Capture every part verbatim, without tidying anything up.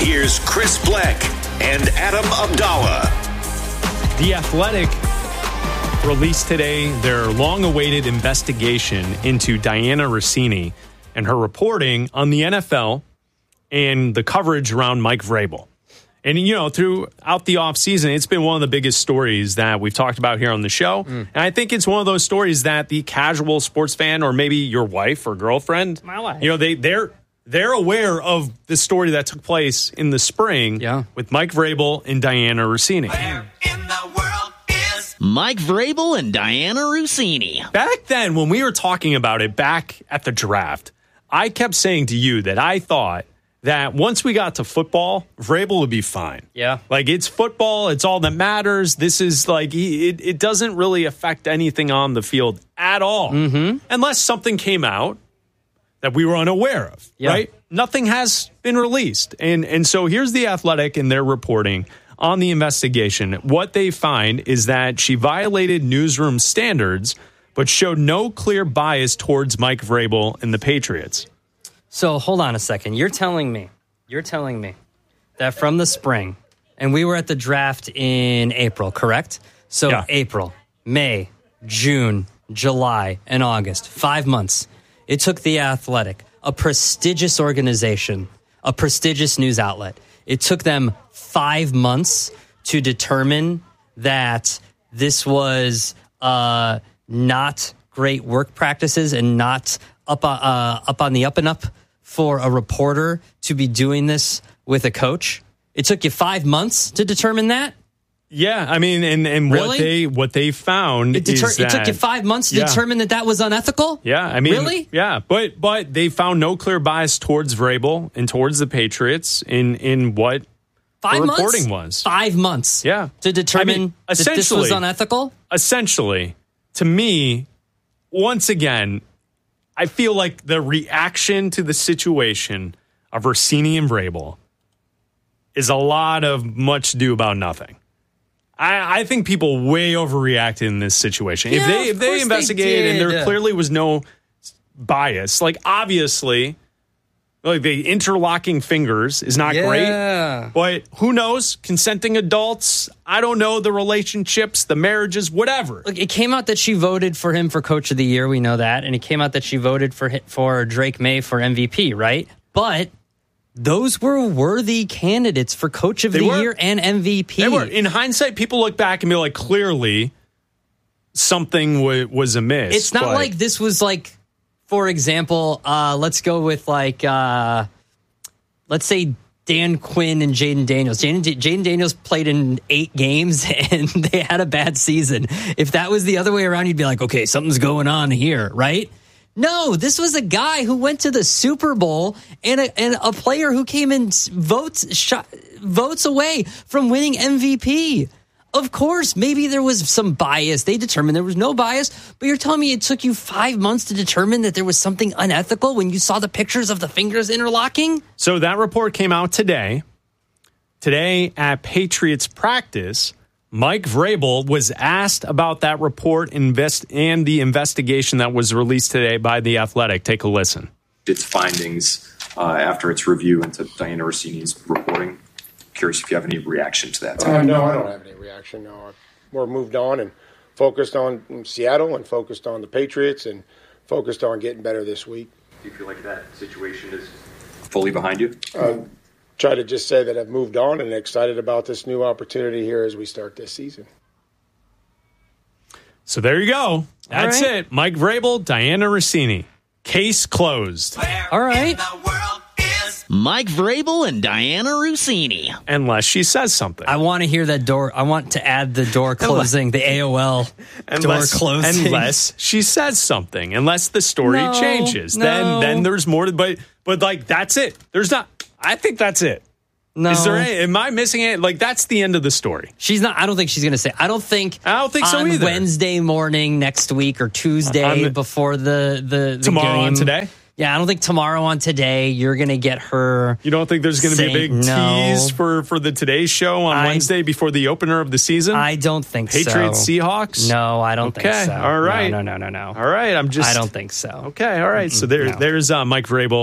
Here's Chris Black and Adam Abdallah. The Athletic released today their long-awaited investigation into Dianna Russini and her reporting on the N F L and the coverage around Mike Vrabel. And, you know, throughout the offseason, it's been one of the biggest stories that we've talked about here on the show. Mm. And I think it's one of those stories that the casual sports fan, or maybe your wife or girlfriend, my wife, you know, they, they're they're aware of the story that took place in the spring yeah. with Mike Vrabel and Dianna Russini. Where in the world is Mike Vrabel and Dianna Russini? Back then, when we were talking about it back at the draft, I kept saying to you that I thought that once we got to football, Vrabel would be fine. Yeah. Like, it's football. It's all that matters. This is like, it, it doesn't really affect anything on the field at all. Mm-hmm. Unless something came out that we were unaware of, yeah. right? Nothing has been released. And, and so here's the Athletic and their reporting on the investigation. What they find is that she violated newsroom standards, but showed no clear bias towards Mike Vrabel and the Patriots. So hold on a second. You're telling me, you're telling me that from the spring, and we were at the draft in April, correct? So yeah. April, May, June, July, and August, five months. It took The Athletic, a prestigious organization, a prestigious news outlet. It took them five months to determine that this was uh, not great work practices and not up, uh, up on the up and up for a reporter to be doing this with a coach. It took you five months to determine that? Yeah, I mean, and, and really? what they what they found it, deter- is that, it took you five months to yeah. determine that that was unethical? Yeah, I mean, really? Yeah, but but they found no clear bias towards Vrabel and towards the Patriots in in what five the months? reporting was. Five months. Yeah, to determine I mean, that this was unethical. Essentially, to me, once again, I feel like the reaction to the situation of Russini and Vrabel is a lot of much ado about nothing. I, I think people way overreacted in this situation. Yeah, if they if of they course investigated they and did. there clearly was no bias, like obviously, like the interlocking fingers is not Yeah. great. But who knows? Consenting adults, I don't know the relationships, the marriages, whatever. Look, it came out that she voted for him for Coach of the Year. We know that, and it came out that she voted for hi- for Drake May for M V P. Right, but those were worthy candidates for Coach of They the were. Year and M V P. They were. In hindsight, people look back and be like, clearly something w- was amiss. It's not but- like this was like, for example, uh, let's go with like, uh, let's say Dan Quinn and Jaden Daniels. Jaden, Jaden Daniels played in eight games and they had a bad season. If that was the other way around, you'd be like, okay, something's going on here, right? No, this was a guy who went to the Super Bowl and a, and a player who came in votes shot, votes away from winning M V P. Of course, maybe there was some bias. They determined there was no bias, but you're telling me it took you five months to determine that there was something unethical when you saw the pictures of the fingers interlocking? So that report came out today. Today at Patriots practice, Mike Vrabel was asked about that report invest and the investigation that was released today by The Athletic. Take a listen. Its findings uh, after its review into Dianna Russini's reporting. Curious if you have any reaction to that. Uh, no, I don't have any reaction. No, I've more moved on and focused on Seattle and focused on the Patriots and focused on getting better this week. Do you feel like that situation is fully behind you? Uh, try to just say that I've moved on and excited about this new opportunity here as we start this season. So there you go. That's right. it. Mike Vrabel, Dianna Russini. Case closed. All right. Mike Vrabel and Dianna Russini. Unless she says something. I want to hear that door. I want to add the door closing, the A O L Unless, door closing. unless she says something, unless the story No, changes, no. then then there's more. To, but but like that's it. There's not. I think that's it. No. Is there? Any, am I missing it? Like that's the end of the story. She's not. I don't think she's going to say. I don't think. I don't think so on either. Wednesday morning next week or Tuesday On the- before the the, the Tomorrow game. on Today? Yeah, I don't think tomorrow on Today you're going to get her. You don't think there's going to be a saying big no. tease for for the Today Show on I- Wednesday before the opener of the season? I don't think Patriots so. Seahawks. No, I don't Okay, think so. all right. No, no, no, no, no. All right, I'm just. I don't think so. Okay, all right. So there, no. there's uh, Mike Vrabel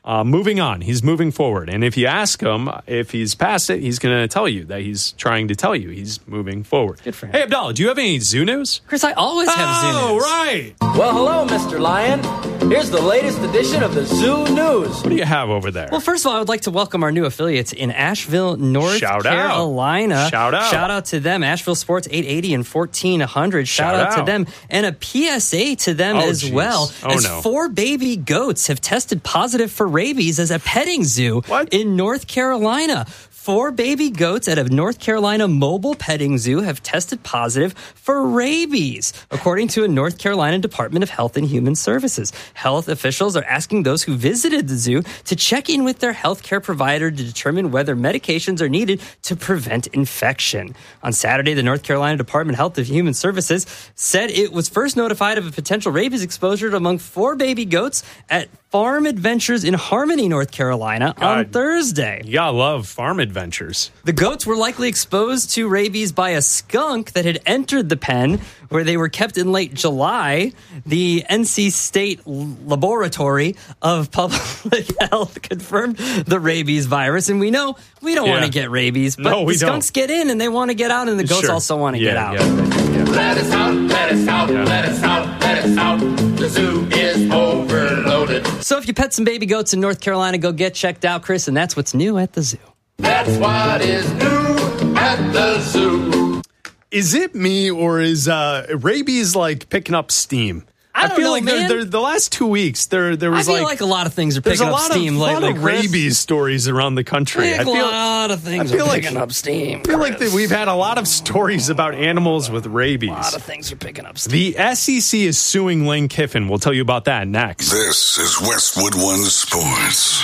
uh, moving on. He's moving forward. And if you ask him if he's past it, he's going to tell you that he's trying to tell you he's moving forward. Good for him. Hey, Abdallah, do you have any zoo news? Chris, I always have oh, zoo news. right. Well, hello, Mister Lion. Here's the latest edition of the Zoo News. What do you have over there? Well, first of all, I would like to welcome our new affiliates in Asheville, North Shout out. Carolina. Shout out. Shout out to them. Asheville Sports eight eighty and fourteen hundred. Shout, Shout out, out to them. And a P S A to them Oh, as geez. well. Oh, as no. four baby goats have tested positive for rabies as a petting zoo What? in North Carolina. Four baby goats at a North Carolina mobile petting zoo have tested positive for rabies, according to a North Carolina Department of Health and Human Services. Health officials are asking those who visited the zoo to check in with their healthcare provider to determine whether medications are needed to prevent infection. On Saturday, the North Carolina Department of Health and Human Services said it was first notified of a potential rabies exposure among four baby goats at Farm Adventures in Harmony, North Carolina on God. Thursday. You gotta love farm adventures. The goats were likely exposed to rabies by a skunk that had entered the pen where they were kept in late July. The N C State Laboratory of Public Health confirmed the rabies virus. And we know we don't Yeah. want to get rabies, but No, we the skunks get in and they want to get out, and the goats Sure. also want to Yeah, get out. yeah, yeah. Let us out, let us out, let us out, let us out. The zoo is overloaded. So if you pet some baby goats in North Carolina, go get checked out, Chris, and that's what's new at the zoo. That's what is new at the zoo. Is it me or is uh, rabies like picking up steam? I don't feel know, like there- man. there- the last two weeks there there I was feel like, like, a lot of things are there's picking a up lot steam of, lately, lot of Chris. rabies stories around the country. Like I feel a lot of things I feel are like- picking up steam. I feel like that we've had a lot of stories about animals with A rabies. lot of things are picking up steam. The S E C is suing Lane Kiffin. We'll tell you about that next. This is Westwood One Sports.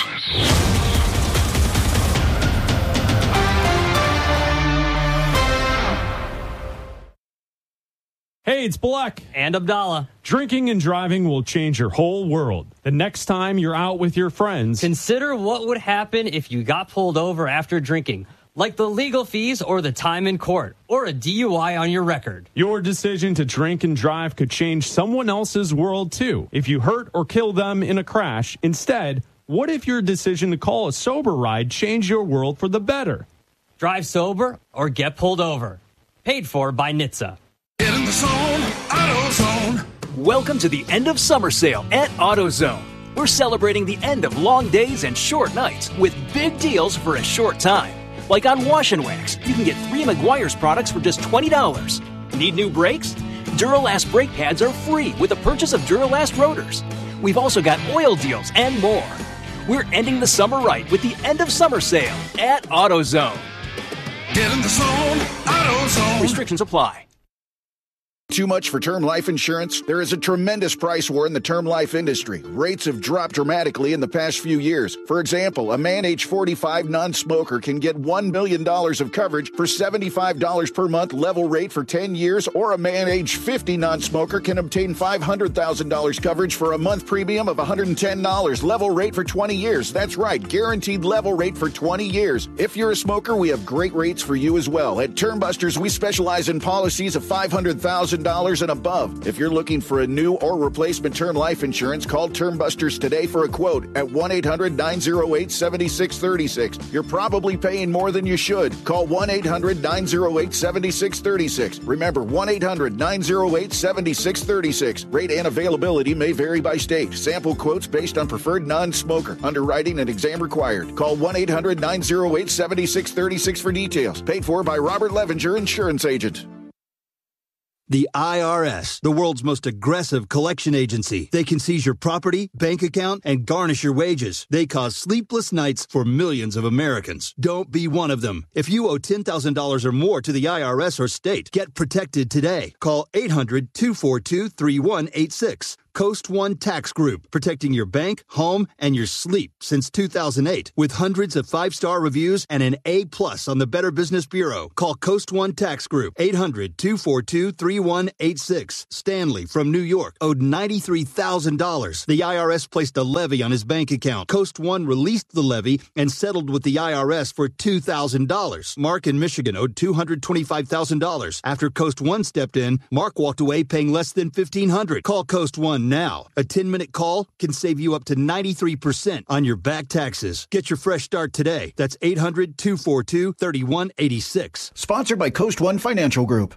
Hey, it's Black. And Abdallah. Drinking and driving will change your whole world. The next time you're out with your friends, Consider what would happen if you got pulled over after drinking, like the legal fees or the time in court, or a D U I on your record. your decision to drink and drive could change someone else's world too. If you hurt or kill them in a crash, instead, what if your decision to call a sober ride changed your world for the better? Drive sober or get pulled over. Paid for by N H T S A. Get in the zone, AutoZone. Welcome to the end of summer sale at AutoZone. We're celebrating the end of long days and short nights with big deals for a short time. Like on Wash and Wax, you can get three Meguiar's products for just twenty dollars. Need new brakes? Duralast brake pads are free with the purchase of Duralast rotors. We've also got oil deals and more. We're ending the summer right with the end of summer sale at AutoZone. Get in the zone, AutoZone. Restrictions apply. Too much for term life insurance? There is a tremendous price war in the term life industry. Rates have dropped dramatically in the past few years. For example, a man age forty-five non-smoker can get one million dollars of coverage for seventy-five dollars per month level rate for ten years, or a man age fifty non-smoker can obtain five hundred thousand dollars coverage for a month premium of one hundred ten dollars level rate for twenty years. That's right, guaranteed level rate for twenty years. If you're a smoker, we have great rates for you as well. At Term Busters, we specialize in policies of five hundred thousand dollars and above. If you're looking for a new or replacement term life insurance, call Term Busters today for a quote at one eight hundred nine oh eight seven six three six. You're probably paying more than you should. Call one eight hundred nine oh eight seven six three six. Remember, one eight hundred nine oh eight seven six three six. Rate and availability may vary by state. Sample quotes based on preferred non-smoker. Underwriting and exam required. Call one eight hundred nine oh eight seven six three six for details. Paid for by Robert Levenger, insurance agent. The I R S, the world's most aggressive collection agency. They can seize your property, bank account, and garnish your wages. They cause sleepless nights for millions of Americans. Don't be one of them. If you owe ten thousand dollars or more to the I R S or state, get protected today. Call eight hundred two four two three one eight six. Coast One Tax Group, protecting your bank, home, and your sleep since two thousand eight. With hundreds of five-star reviews and an A plus on the Better Business Bureau. Call Coast One Tax Group, eight hundred two four two three one eight six. Stanley from New York owed ninety-three thousand dollars. The I R S placed a levy on his bank account. Coast One released the levy and settled with the I R S for two thousand dollars. Mark in Michigan owed two hundred twenty-five thousand dollars. After Coast One stepped in, Mark walked away paying less than fifteen hundred dollars. Call Coast One now. A ten-minute call can save you up to ninety-three percent on your back taxes. Get your fresh start today. That's eight hundred, two four two, three one eight six. Sponsored by Coast One Financial Group.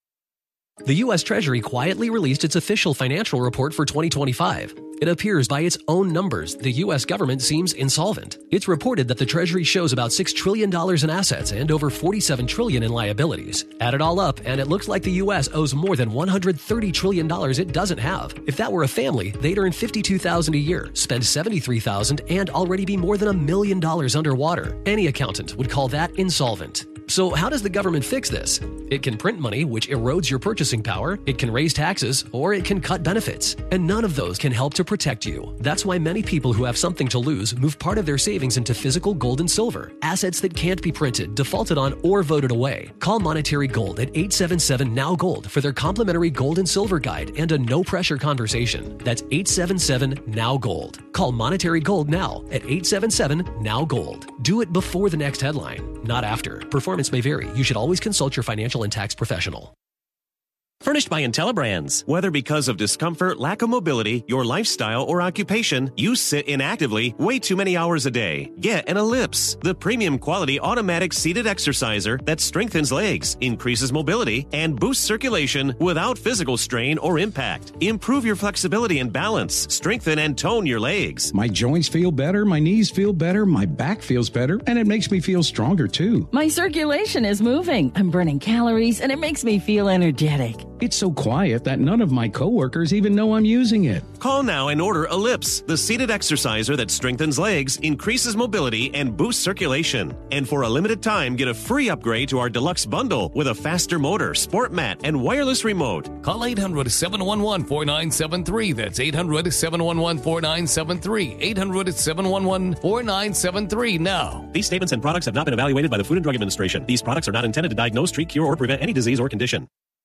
The U S Treasury quietly released its official financial report for twenty twenty-five. It appears by its own numbers, the U S government seems insolvent. It's reported that the Treasury shows about six trillion dollars in assets and over forty-seven trillion dollars in liabilities. Add it all up, and it looks like the U S owes more than one hundred thirty trillion dollars it doesn't have. If that were a family, they'd earn fifty-two thousand dollars a year, spend seventy-three thousand dollars, and already be more than a million dollars underwater. Any accountant would call that insolvent. So how does the government fix this? It can print money, which erodes your purchasing power, it can raise taxes, or it can cut benefits. And none of those can help to protect you. That's why many people who have something to lose move part of their savings into physical gold and silver, assets that can't be printed, defaulted on, or voted away. Call Monetary Gold at eight seven seven, N O W Gold for their complimentary gold and silver guide and a no-pressure conversation. That's eight seven seven, N O W Gold. Call Monetary Gold now at eight seven seven, N O W Gold. Do it before the next headline, not after. Performance may vary. You should always consult your financial and tax professional. Furnished by IntelliBrands. Whether because of discomfort, lack of mobility, your lifestyle, or occupation, you sit inactively way too many hours a day. Get an Ellipse, the premium quality automatic seated exerciser that strengthens legs, increases mobility, and boosts circulation without physical strain or impact. Improve your flexibility and balance. Strengthen and tone your legs. My joints feel better, my knees feel better, my back feels better, and it makes me feel stronger too. My circulation is moving. I'm burning calories, and it makes me feel energetic. It's so quiet that none of my coworkers even know I'm using it. Call now and order Ellipse, the seated exerciser that strengthens legs, increases mobility, and boosts circulation. And for a limited time, get a free upgrade to our deluxe bundle with a faster motor, sport mat, and wireless remote. Call eight hundred, seven one one, four nine seven three. That's eight hundred, seven one one, four nine seven three. eight hundred, seven one one, four nine seven three now. These statements and products have not been evaluated by the Food and Drug Administration. These products are not intended to diagnose, treat, cure, or prevent any disease or condition.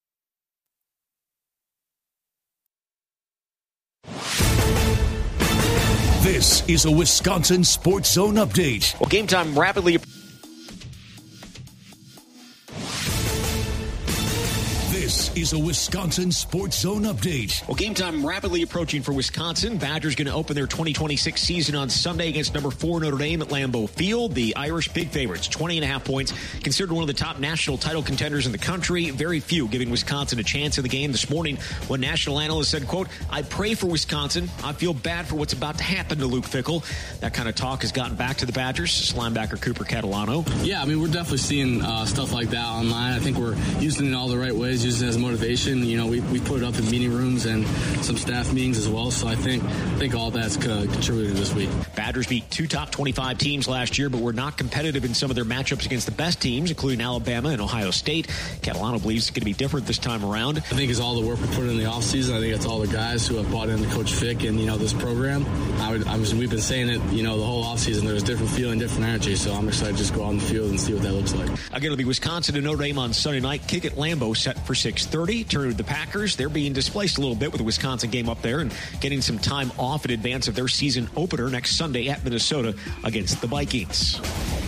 This is a Wisconsin Sports Zone update. Well, game time rapidly. This is a Wisconsin Sports Zone update. Well, game time rapidly approaching for Wisconsin. Badgers going to open their twenty twenty-six season on Sunday against number four Notre Dame at Lambeau Field. The Irish big favorites, twenty and a half points, considered one of the top national title contenders in the country. Very few giving Wisconsin a chance in the game. This morning, one national analyst said, quote, I pray for Wisconsin. I feel bad for what's about to happen to Luke Fickell. That kind of talk has gotten back to the Badgers. This linebacker Cooper Catalano. Yeah, I mean, we're definitely seeing uh, stuff like that online. I think we're using it in all the right ways, using it as motivation. You know, we, we put it up in meeting rooms and some staff meetings as well. So I think I think all that's uh, contributed this week. Badgers beat two top twenty-five teams last year, but were not competitive in some of their matchups against the best teams, including Alabama and Ohio State. Catalano believes it's going to be different this time around. I think it's all the work we put in the offseason. I think it's all the guys who have bought into Coach Fick and, you know, this program. I would, I was, we've been saying it, you know, the whole offseason. There's different feeling, different energy. So I'm excited to just go out on the field and see what that looks like. Again, it'll be Wisconsin and Notre Dame on Sunday night. Kick at Lambeau set for six thirty. Turn to the Packers. They're being displaced a little bit with the Wisconsin game up there and getting some time off in advance of their season opener next Sunday at Minnesota against the Vikings.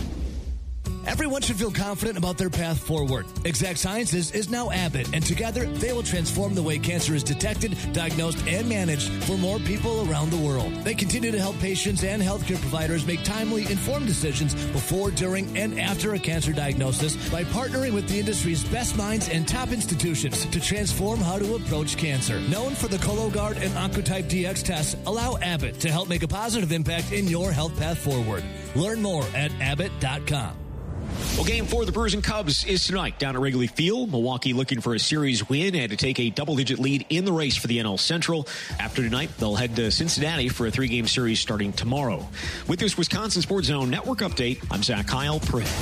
Everyone should feel confident about their path forward. Exact Sciences is now Abbott, and together they will transform the way cancer is detected, diagnosed, and managed for more people around the world. They continue to help patients and healthcare providers make timely, informed decisions before, during, and after a cancer diagnosis by partnering with the industry's best minds and top institutions to transform how to approach cancer. Known for the Cologuard and Oncotype D X tests, allow Abbott to help make a positive impact in your health path forward. Learn more at abbott dot com. Well, game four of the Brewers and Cubs is tonight down at Wrigley Field. Milwaukee looking for a series win and to take a double-digit lead in the race for the N L Central. After tonight, they'll head to Cincinnati for a three-game series starting tomorrow. With this Wisconsin Sports Zone Network update, I'm Zach Kyle.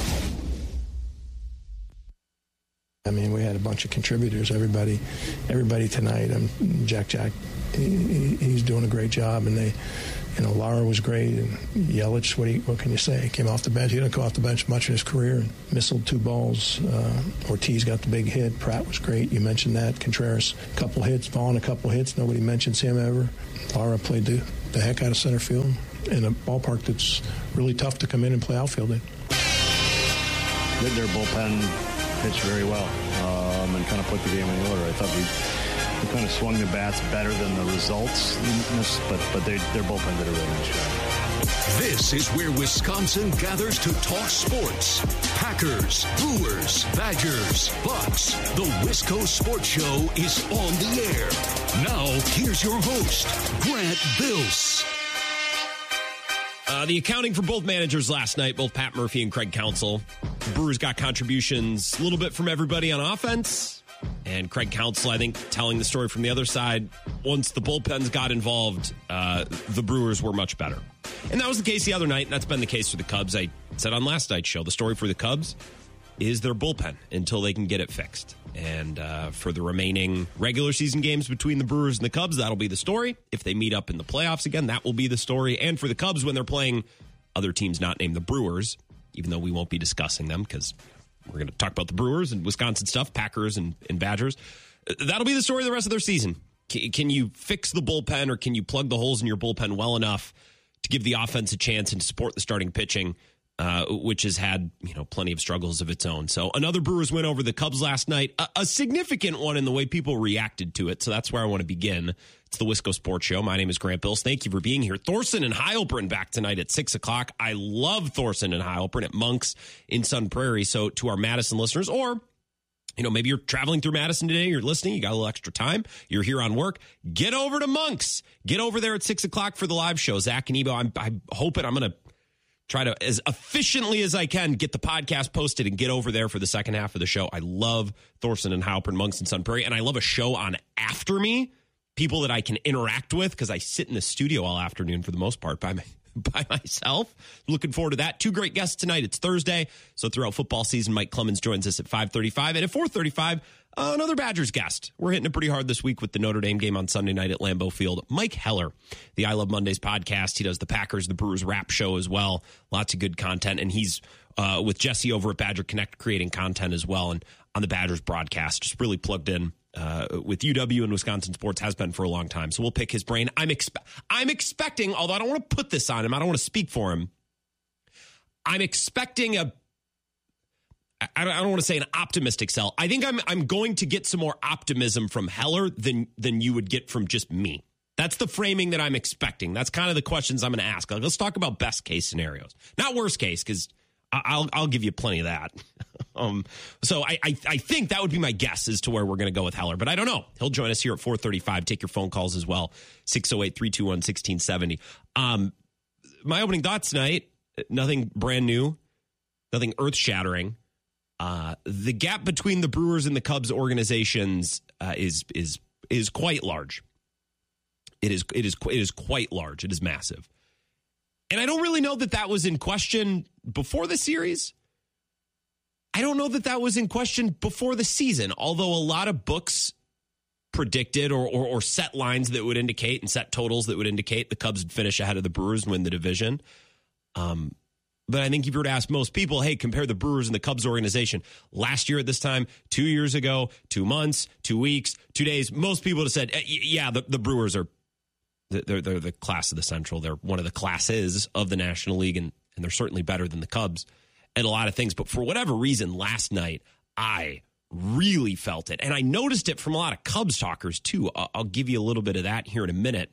I mean, we had a bunch of contributors. Everybody, everybody tonight. Um, Jack Jack, he, he's doing a great job, and they. You know, Lara was great, and Yelich, what, you, what can you say? Came off the bench. He didn't go off the bench much in his career. And missiled two balls. Uh, Ortiz got the big hit. Pratt was great. You mentioned that. Contreras, a couple hits. Vaughn, a couple hits. Nobody mentions him ever. Lara played the, the heck out of center field in a ballpark that's really tough to come in and play outfield in. Their bullpen pitched very well um, and kind of put the game in order. I thought we who kind of swung the bats better than the results, but but they, their bullpen did a really nice job. This is where Wisconsin gathers to talk sports. Packers, Brewers, Badgers, Bucks. The Wisco Sports Show is on the air. Now, here's your host, Grant Bills. Uh, the accounting for both managers last night, both Pat Murphy and Craig Counsell. The Brewers got contributions a little bit from everybody on offense. And Craig Counsell, I think, telling the story from the other side. Once the bullpens got involved, uh, the Brewers were much better. And that was the case the other night, and that's been the case for the Cubs. I said on last night's show, the story for the Cubs is their bullpen until they can get it fixed. And uh, for the remaining regular season games between the Brewers and the Cubs, that'll be the story. If they meet up in the playoffs again, that will be the story. And for the Cubs, when they're playing other teams not named the Brewers, even though we won't be discussing them because we're going to talk about the Brewers and Wisconsin stuff, Packers and, and Badgers, that'll be the story of the rest of their season. C- can you fix the bullpen, or can you plug the holes in your bullpen well enough to give the offense a chance and to support the starting pitching, uh, which has had, you know, plenty of struggles of its own. So another Brewers win over the Cubs last night, a, a significant one in the way people reacted to it. So that's where I want to begin. It's the Wisco Sports Show. My name is Grant Bills. Thank you for being here. Thorson and Heilprin back tonight at six o'clock. I love Thorson and Heilprin at Monk's in Sun Prairie. So to our Madison listeners, or you know, maybe you're traveling through Madison today, you're listening, you got a little extra time, you're here on work, get over to Monk's. Get over there at six o'clock for the live show. Zach and Ebo, I'm, I'm hoping I'm going to try to, as efficiently as I can, get the podcast posted and get over there for the second half of the show. I love Thorson and Heilprin, Monk's in Sun Prairie, and I love a show on after me, people that I can interact with, because I sit in the studio all afternoon for the most part by my by myself. Looking forward to that. Two great guests tonight. It's Thursday, so throughout football season, Mike Clemens joins us at five thirty-five. And at four thirty-five, uh, another Badgers guest. We're hitting it pretty hard this week with the Notre Dame game on Sunday night at Lambeau Field. Mike Heller, the I Love Mondays podcast. He does the Packers, the Brewers rap show as well. Lots of good content. And he's uh, with Jesse over at Badger Connect creating content as well. And on the Badgers broadcast, just really plugged in Uh, with U W and Wisconsin sports, has been for a long time. So we'll pick his brain. I'm expe- I'm expecting, although I don't want to put this on him, I don't want to speak for him. I'm expecting a, I don't, I don't want to say an optimistic sell. I think I'm I'm going to get some more optimism from Heller than than you would get from just me. That's the framing that I'm expecting. That's kind of the questions I'm going to ask. Like, let's talk about best case scenarios, not worst case, because I'll I'll give you plenty of that. um, so I, I I think that would be my guess as to where we're going to go with Heller, but I don't know. He'll join us here at four thirty-five. Take your phone calls as well. six oh eight, three two one, one six seven oh. Um, my opening thoughts tonight, nothing brand new, nothing earth shattering. Uh, the gap between the Brewers and the Cubs organizations uh, is is is quite large. It is it is it is quite large. It is massive. And I don't really know that that was in question before the series. I don't know that that was in question before the season, although a lot of books predicted or, or, or set lines that would indicate and set totals that would indicate the Cubs would finish ahead of the Brewers and win the division. Um, but I think if you were to ask most people, hey, compare the Brewers and the Cubs organization last year at this time, two years ago, two months, two weeks, two days, most people would have said, yeah, the, the Brewers are They're, they're the class of the Central. They're one of the classes of the National League, and, and they're certainly better than the Cubs and a lot of things. But for whatever reason, last night, I really felt it. And I noticed it from a lot of Cubs talkers, too. I'll, I'll give you a little bit of that here in a minute.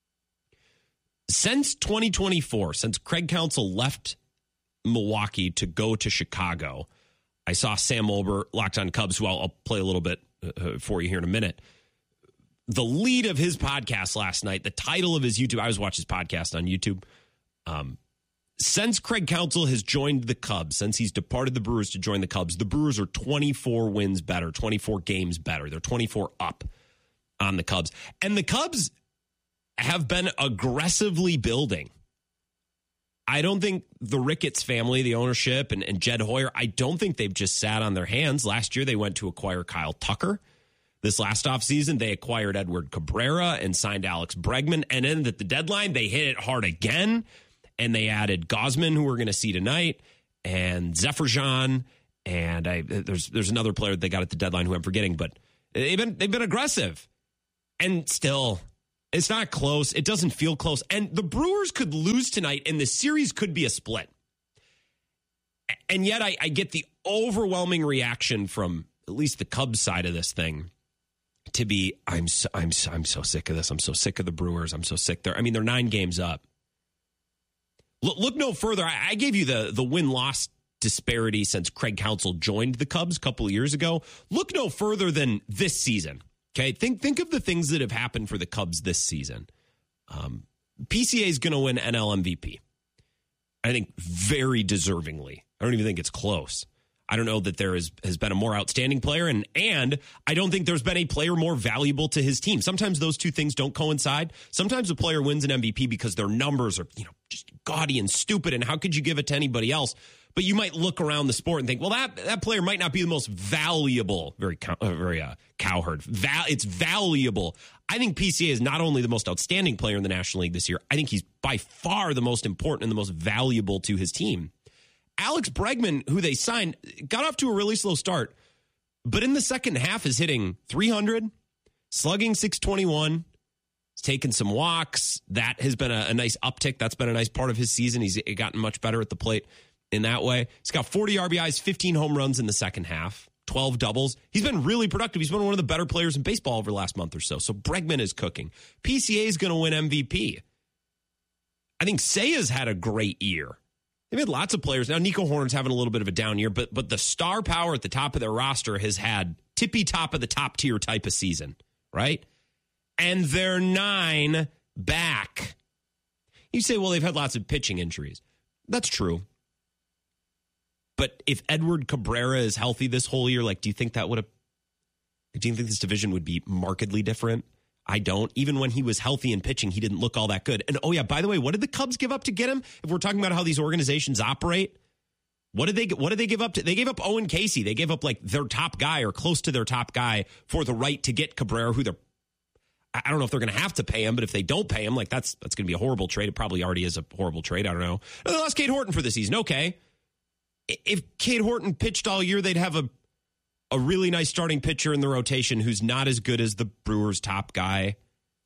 Since twenty twenty-four, since Craig Counsell left Milwaukee to go to Chicago, I saw Sam Olber, Locked On Cubs, who I'll, I'll play a little bit uh, for you here in a minute. The lead of his podcast last night, the title of his YouTube, I was watching his podcast on YouTube. Um, since Craig Counsell has joined the Cubs, since he's departed the Brewers to join the Cubs, the Brewers are twenty-four wins better, twenty-four games better. They're twenty-four up on the Cubs. And the Cubs have been aggressively building. I don't think the Ricketts family, the ownership, and, and Jed Hoyer, I don't think they've just sat on their hands. Last year, they went to acquire Kyle Tucker. This last offseason, they acquired Edward Cabrera and signed Alex Bregman. And then at the deadline, they hit it hard again. And they added Gosman, who we're going to see tonight, and Zephyr-Jean. And I, there's there's another player that they got at the deadline who I'm forgetting. But they've been they've been aggressive. And still, it's not close. It doesn't feel close. And the Brewers could lose tonight, and the series could be a split. And yet I, I get the overwhelming reaction from at least the Cubs side of this thing to be, I'm so, I'm so, I'm so sick of this. I'm so sick of the Brewers. I'm so sick. They're, I mean, they're nine games up. Look, look no further. I, I gave you the, the win-loss disparity since Craig Counsell joined the Cubs a couple of years ago. Look no further than this season. Okay, think think of the things that have happened for the Cubs this season. Um, P C A is going to win N L M V P. I think very deservingly. I don't even think it's close. I don't know that there is, has been a more outstanding player, and and I don't think there's been a player more valuable to his team. Sometimes those two things don't coincide. Sometimes a player wins an M V P because their numbers are, you know, just gaudy and stupid, and how could you give it to anybody else? But you might look around the sport and think, well, that that player might not be the most valuable, very cow, uh, very uh, cowherd. Val, it's valuable. I think P C A is not only the most outstanding player in the National League this year, I think he's by far the most important and the most valuable to his team. Alex Bregman, who they signed, got off to a really slow start, but in the second half is hitting three hundred, slugging six twenty-one, he's taken some walks. That has been a, a nice uptick. That's been a nice part of his season. He's gotten much better at the plate in that way. He's got forty R B Is, fifteen home runs in the second half, twelve doubles. He's been really productive. He's been one of the better players in baseball over the last month or so. So Bregman is cooking. P C A is going to win M V P. I think Seiya's had a great year. They've had lots of players. Now, Nico Horner's having a little bit of a down year, but but the star power at the top of their roster has had tippy top of the top tier type of season, right? And they're nine back. You say, well, they've had lots of pitching injuries. That's true. But if Edward Cabrera is healthy this whole year, like, do you think that would have, do you think this division would be markedly different? I don't. Even when he was healthy and pitching, he didn't look all that good. And oh yeah, by the way, what did the Cubs give up to get him? If we're talking about how these organizations operate, what did they what did they give up to? They gave up Owen Casey. They gave up like their top guy or close to their top guy for the right to get Cabrera, who they're, I don't know if they're going to have to pay him, but if they don't pay him, like that's that's going to be a horrible trade. It probably already is a horrible trade. I don't know. They lost Cade Horton for the season. Okay. If Cade Horton pitched all year, they'd have a a really nice starting pitcher in the rotation who's not as good as the Brewers' top guy.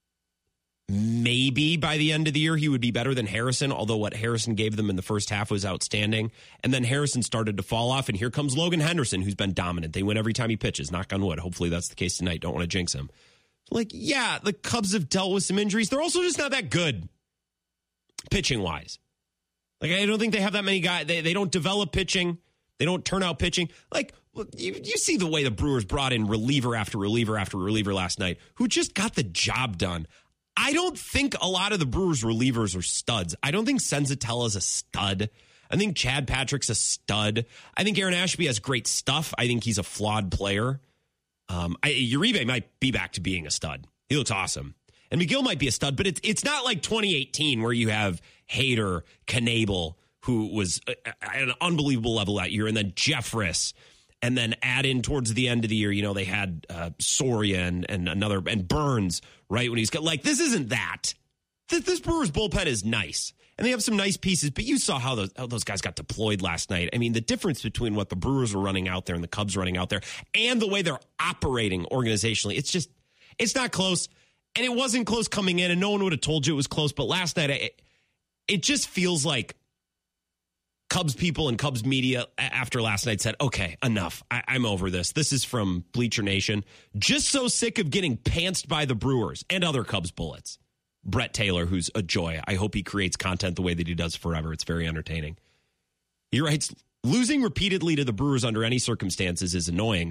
Maybe by the end of the year, he would be better than Harrison, although what Harrison gave them in the first half was outstanding. And then Harrison started to fall off, and here comes Logan Henderson, who's been dominant. They win every time he pitches, knock on wood. Hopefully that's the case tonight. Don't want to jinx him. Like, yeah, the Cubs have dealt with some injuries. They're also just not that good pitching-wise. Like, I don't think they have that many guys. They, they don't develop pitching. They don't turn out pitching. Like, you, you see the way the Brewers brought in reliever after reliever after reliever last night, who just got the job done. I don't think a lot of the Brewers relievers are studs. I don't think Senzatella is a stud. I think Chad Patrick's a stud. I think Aaron Ashby has great stuff. I think he's a flawed player. Um, I, Uribe might be back to being a stud. He looks awesome. And McGill might be a stud, but it's it's not like twenty eighteen where you have Hader, Knebel, who was at an unbelievable level that year, and then Jeffress, and then add in towards the end of the year, you know, they had uh, Soria and, and another, and Burns, right, when he's got, like, this isn't that. This, this Brewers bullpen is nice, and they have some nice pieces, but you saw how those, how those guys got deployed last night. I mean, the difference between what the Brewers were running out there and the Cubs running out there, and the way they're operating organizationally, it's just, it's not close, and it wasn't close coming in, and no one would have told you it was close, but last night, it, it just feels like Cubs people and Cubs media after last night said, okay, enough. I, I'm over this. This is from Bleacher Nation. Just so sick of getting pantsed by the Brewers and other Cubs bullets. Brett Taylor, who's a joy. I hope he creates content the way that he does forever. It's very entertaining. He writes, losing repeatedly to the Brewers under any circumstances is annoying.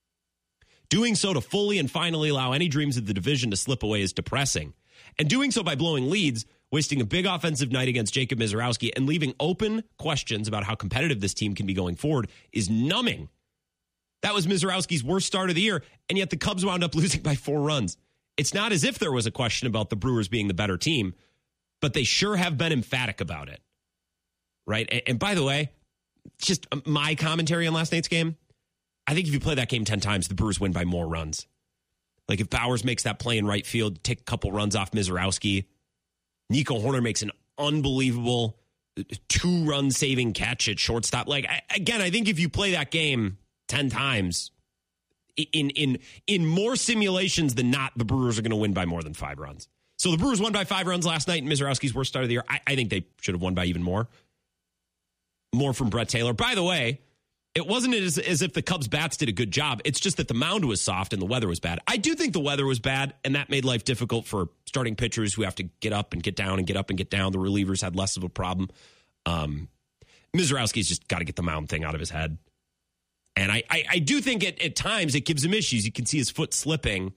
Doing so to fully and finally allow any dreams of the division to slip away is depressing. And doing so by blowing leads, wasting a big offensive night against Jacob Misiorowski, and leaving open questions about how competitive this team can be going forward is numbing. That was Misiorowski's worst start of the year, and yet the Cubs wound up losing by four runs. It's not as if there was a question about the Brewers being the better team, but they sure have been emphatic about it. Right? And, and by the way, just my commentary on last night's game, I think if you play that game ten times, the Brewers win by more runs. Like if Bowers makes that play in right field, take a couple runs off Misiorowski, Nico Horner makes an unbelievable two-run saving catch at shortstop. Like, I, again, I think if you play that game ten times, in in in more simulations than not, the Brewers are going to win by more than five runs. So the Brewers won by five runs last night in Misiorowski's worst start of the year. I, I think they should have won by even more. More from Brett Taylor. By the way, It wasn't as, as if the Cubs bats did a good job. It's just that the mound was soft and the weather was bad. I do think the weather was bad, and that made life difficult for starting pitchers who have to get up and get down and get up and get down. The relievers had less of a problem. Um, Mizorowski's just got to get the mound thing out of his head. And I, I, I do think at, at times it gives him issues. You can see his foot slipping.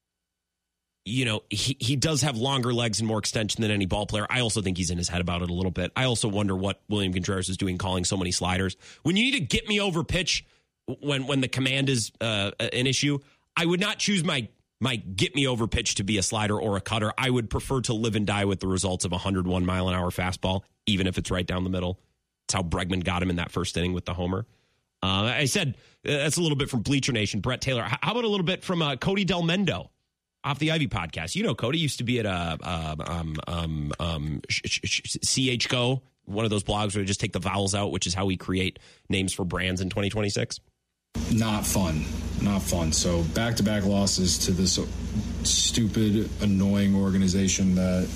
You know, he, he does have longer legs and more extension than any ball player. I also think he's in his head about it a little bit. I also wonder what William Contreras is doing calling so many sliders. When you need to get me over pitch when when the command is uh, an issue, I would not choose my my get me over pitch to be a slider or a cutter. I would prefer to live and die with the results of a one hundred one mile an hour fastball, even if it's right down the middle. That's how Bregman got him in that first inning with the homer. Uh, I said uh, that's a little bit from Bleacher Nation, Brett Taylor. How about a little bit from uh, Cody Del Mendo? Off the Ivy podcast. You know, Cody used to be at a uh, um, um, um, C H C O, one of those blogs where we just take the vowels out, which is how we create names for brands in twenty twenty-six. Not fun. Not fun. So back-to-back losses to this stupid, annoying organization that,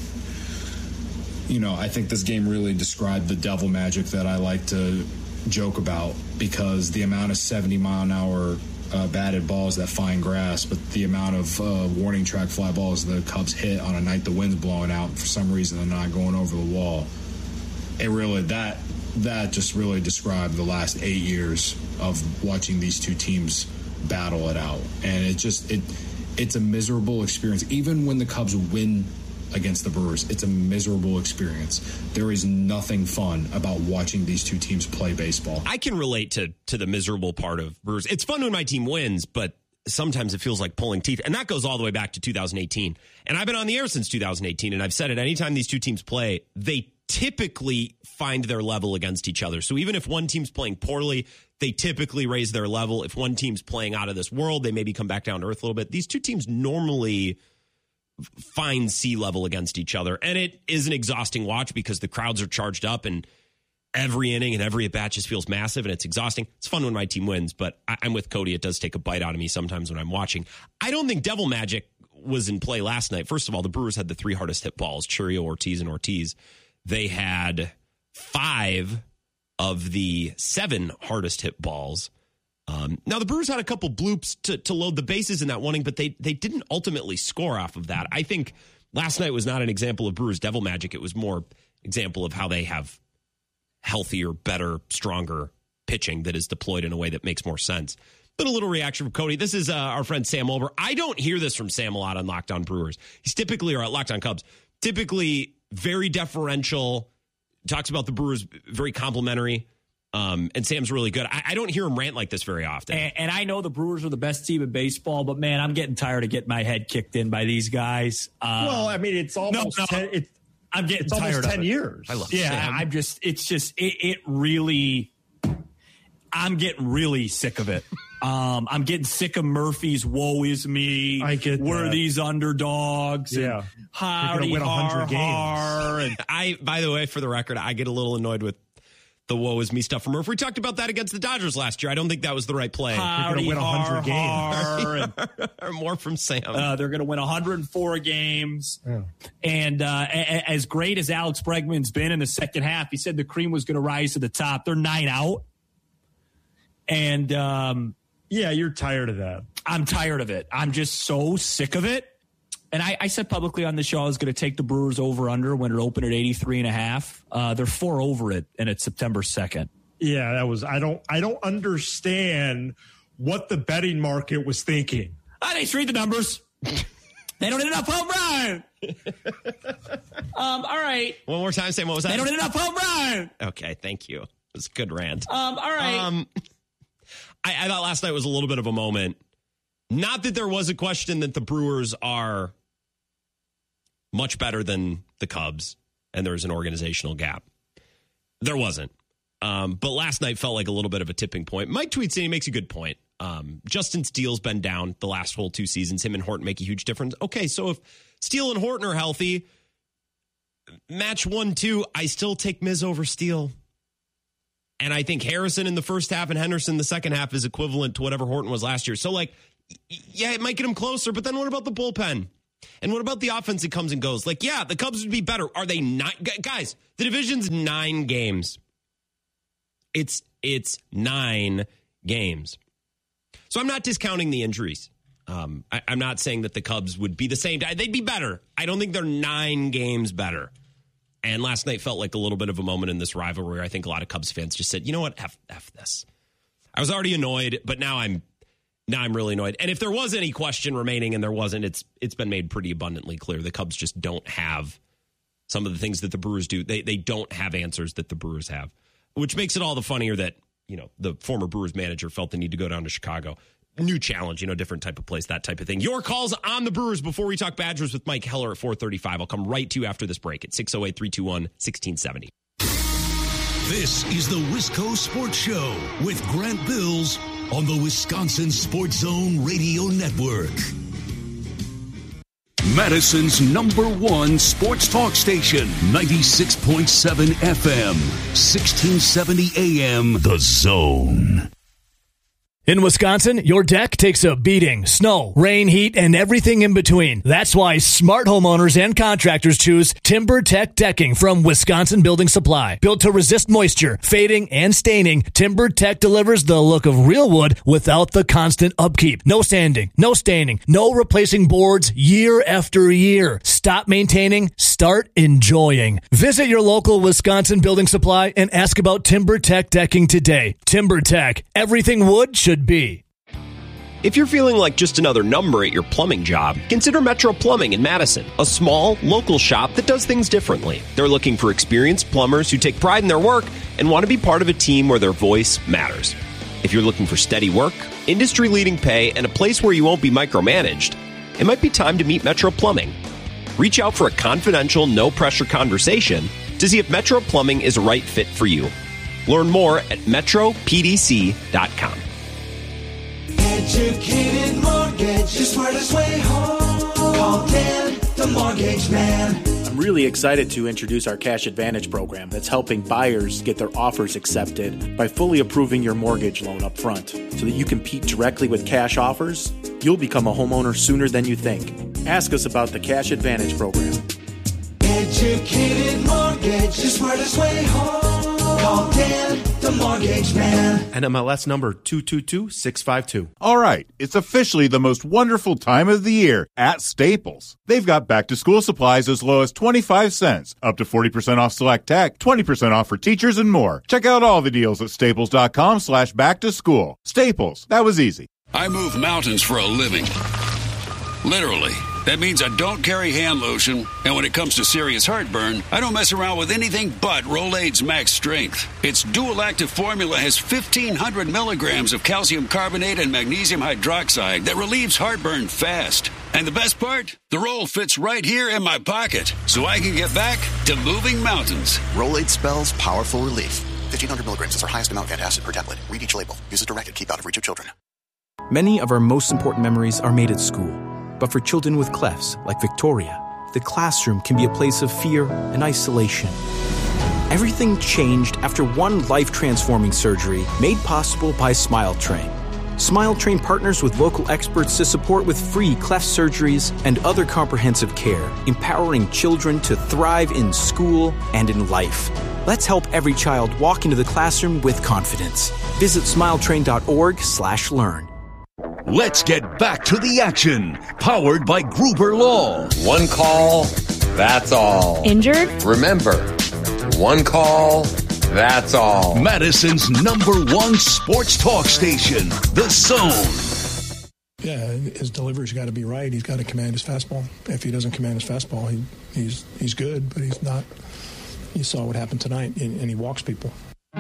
you know, I think this game really described the devil magic that I like to joke about, because the amount of seventy mile an hour Uh, batted balls that find grass, but the amount of uh, warning track fly balls the Cubs hit on a night the wind's blowing out, for some reason they're not going over the wall. It really, that that just really described the last eight years of watching these two teams battle it out. And it just, it it's a miserable experience. Even when the Cubs win against the Brewers, it's a miserable experience. There is nothing fun about watching these two teams play baseball. I can relate to to the miserable part of Brewers. It's fun when my team wins, but sometimes it feels like pulling teeth. And that goes all the way back to two thousand eighteen. And I've been on the air since two thousand eighteen, and I've said it, anytime these two teams play, they typically find their level against each other. So even if one team's playing poorly, they typically raise their level. If one team's playing out of this world, they maybe come back down to earth a little bit. These two teams normally find sea level against each other. And it is an exhausting watch because the crowds are charged up and every inning and every at bat just feels massive and it's exhausting. It's fun when my team wins, but I, I'm with Cody. It does take a bite out of me sometimes when I'm watching. I don't think devil magic was in play last night. First of all, the Brewers had the three hardest hit balls, Churio, Ortiz, and Ortiz. They had five of the seven hardest hit balls. Um, now, the Brewers had a couple bloops to, to load the bases in that one inning, but they they didn't ultimately score off of that. I think last night was not an example of Brewers devil magic. It was more example of how they have healthier, better, stronger pitching that is deployed in a way that makes more sense. But a little reaction from Cody. This is uh, our friend Sam Olber. I don't hear this from Sam a lot on Locked On Brewers. He's typically, or at Locked On Cubs, typically very deferential, talks about the Brewers, very complimentary. Um, and Sam's really good. I, I don't hear him rant like this very often. And, and I know the Brewers are the best team in baseball, but man, I'm getting tired of getting my head kicked in by these guys. Um, well, I mean, it's almost no, no, ten, it, I'm getting it's tired almost of ten it. years. I love yeah, Sam. I'm just. It's just. It, it really. I'm getting really sick of it. Um, I'm getting sick of Murphy's "woe is me." I get We're that. these underdogs. Yeah, and howdy win har games. har. And I, by the way, for the record, I get a little annoyed with the woe is me stuff from Murphy. We talked about that against the Dodgers last year. I don't think that was the right play. Howdy win one hundred har, games. har, and, or more from Sam. Uh, they're going to win one hundred four games. Yeah. And uh, a- as great as Alex Bregman's been in the second half, he said the cream was going to rise to the top. They're nine out. And um, yeah, you're tired of that. I'm tired of it. I'm just so sick of it. And I, I said publicly on the show I was going to take the Brewers over under when it opened at eighty-three and a half. Uh, they're four over it, and it's September second. Yeah, that was. I don't. I don't understand what the betting market was thinking. I didn't read the numbers. They don't hit enough home run. um, all right. One more time, Sam. What was that? They don't hit enough home run. Okay, thank you. It was a good rant. Um, all right. Um, I, I thought last night was a little bit of a moment. Not that there was a question that the Brewers are much better than the Cubs and there's an organizational gap. There wasn't. Um, but last night felt like a little bit of a tipping point. Mike tweets in, he makes a good point. Um, Justin Steele's been down the last whole two seasons. Him and Horton make a huge difference. Okay, so if Steele and Horton are healthy, match one, two, I still take Miz over Steele. And I think Harrison in the first half and Henderson in the second half is equivalent to whatever Horton was last year. So, like, yeah, it might get him closer, but then what about the bullpen? And what about the offense that comes and goes? Like, yeah, the Cubs would be better. Are they not? Guys, the division's nine games. It's It's nine games. So I'm not discounting the injuries. Um, I, I'm not saying that the Cubs would be the same. They'd be better. I don't think they're nine games better. And last night felt like a little bit of a moment in this rivalry where I think a lot of Cubs fans just said, you know what, F, F this. I was already annoyed, but now I'm now I'm really annoyed. And if there was any question remaining, and there wasn't, it's it's been made pretty abundantly clear. The Cubs just don't have some of the things that the Brewers do. They they don't have answers that the Brewers have, which makes it all the funnier that, you know, the former Brewers manager felt the need to go down to Chicago. New challenge, you know, different type of place, that type of thing. Your calls on the Brewers before we talk Badgers with Mike Heller at four thirty-five. I'll come right to you after this break at six oh eight, three two one, one six seven oh. This is the Wisco Sports Show with Grant Bills on the Wisconsin Sports Zone Radio Network. Madison's number one sports talk station, ninety-six point seven F M, sixteen seventy A M, The Zone. In Wisconsin, your deck takes a beating. Snow, rain, heat, and everything in between. That's why smart homeowners and contractors choose TimberTech Decking from Wisconsin Building Supply. Built to resist moisture, fading, and staining, TimberTech delivers the look of real wood without the constant upkeep. No sanding, no staining, no replacing boards year after year. Stop maintaining, start enjoying. Visit your local Wisconsin Building Supply and ask about TimberTech Decking today. TimberTech, everything wood should be. If you're feeling like just another number at your plumbing job, consider Metro Plumbing in Madison, a small, local shop that does things differently. They're looking for experienced plumbers who take pride in their work and want to be part of a team where their voice matters. If you're looking for steady work, industry-leading pay, and a place where you won't be micromanaged, it might be time to meet Metro Plumbing. Reach out for a confidential, no-pressure conversation to see if Metro Plumbing is a right fit for you. Learn more at metro p d c dot com. Educated Mortgage, the smartest way home. Call Dan, the Mortgage Man. I'm really excited to introduce our Cash Advantage program that's helping buyers get their offers accepted by fully approving your mortgage loan up front. So that you compete directly with cash offers, you'll become a homeowner sooner than you think. Ask us about the Cash Advantage program. Educated Mortgage, the smartest way home. Call Dan, the Mortgage Man. N M L S number two two two six five two. All right, it's officially the most wonderful time of the year at Staples. They've got back-to-school supplies as low as twenty-five cents, up to forty percent off select tech, twenty percent off for teachers, and more. Check out all the deals at staples.com slash back-to-school. Staples, that was easy. I move mountains for a living. Literally. That means I don't carry hand lotion, and when it comes to serious heartburn, I don't mess around with anything but Rolaids Max Strength. Its dual-active formula has fifteen hundred milligrams of calcium carbonate and magnesium hydroxide that relieves heartburn fast. And the best part? The roll fits right here in my pocket, so I can get back to moving mountains. Rolaids spells powerful relief. fifteen hundred milligrams is our highest amount of antacid per tablet. Read each label. Use as directed. Keep out of reach of children. Many of our most important memories are made at school. But for children with clefts, like Victoria, the classroom can be a place of fear and isolation. Everything changed after one life-transforming surgery made possible by SmileTrain. SmileTrain partners with local experts to support with free cleft surgeries and other comprehensive care, empowering children to thrive in school and in life. Let's help every child walk into the classroom with confidence. Visit smiletrain.org slash learn. Let's get back to the action. Powered by Gruber Law. One call, that's all. Injured? Remember, one call, that's all. Madison's number one sports talk station, The Zone. Yeah, his delivery's got to be right. He's got to command his fastball. If he doesn't command his fastball, he, he's he's good, but he's not. You saw what happened tonight, and, and he walks people.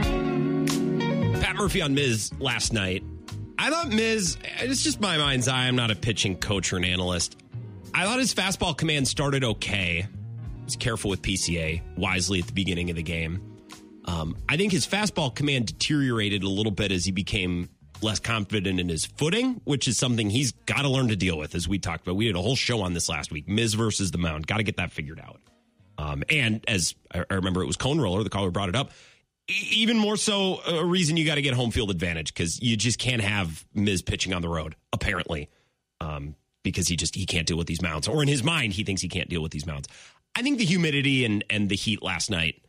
Pat Murphy on Miz last night. I thought Miz, it's just my mind's eye, I'm not a pitching coach or an analyst. I thought his fastball command started okay. He was careful with P C A wisely at the beginning of the game. Um, I think his fastball command deteriorated a little bit as he became less confident in his footing, which is something he's got to learn to deal with, as we talked about. We did a whole show on this last week, Miz versus the mound. Got to get that figured out. Um, and as I remember, it was Cone Roller, the caller brought it up. Even more so a reason you got to get home field advantage, because you just can't have Miz pitching on the road, apparently, um, because he just he can't deal with these mounds. Or in his mind, he thinks he can't deal with these mounds. I think the humidity and, and the heat last night